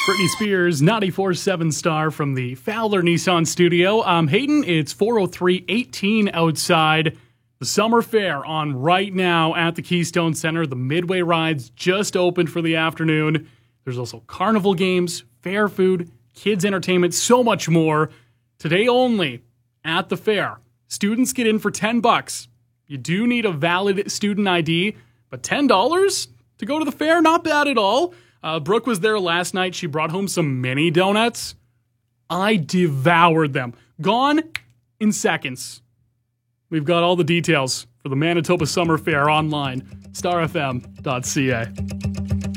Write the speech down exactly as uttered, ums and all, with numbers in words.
Britney Spears, ninety-four point seven Star from the Fowler Nissan studio. I'm Hayden. It's four oh three eighteen outside. The summer fair on right now at the Keystone Center. The Midway rides just opened for the afternoon. There's also carnival games, fair food, kids entertainment, so much more. Today only at the fair. Students get in for ten bucks. You do need a valid student I D, but ten dollars to go to the fair? Not bad at all. Uh, Brooke was there last night. She brought home some mini donuts. I devoured them. Gone in seconds. We've got all the details for the Manitoba Summer Fair online, star f m dot c a.